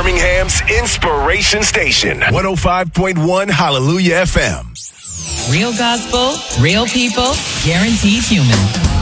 Birmingham's Inspiration Station. 105.1 Hallelujah FM. Real gospel, real people, guaranteed human.